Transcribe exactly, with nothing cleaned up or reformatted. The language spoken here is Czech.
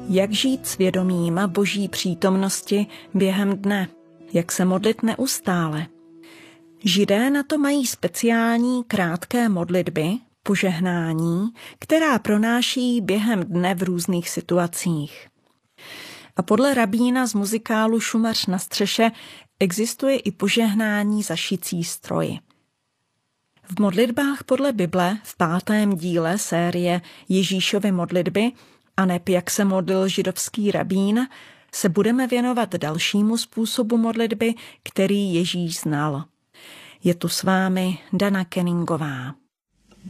Jak žít s vědomím Boží přítomnosti během dne? Jak se modlit neustále? Židé na to mají speciální krátké modlitby, požehnání, která pronáší během dne v různých situacích. A podle rabína z muzikálu Šumař na střeše existuje i požehnání za šicí stroji. V modlitbách podle Bible v pátém díle série Ježíšovy modlitby aneb jak se modlil židovský rabín, se budeme věnovat dalšímu způsobu modlitby, který Ježíš znal. Je tu s vámi Dana Kenningová.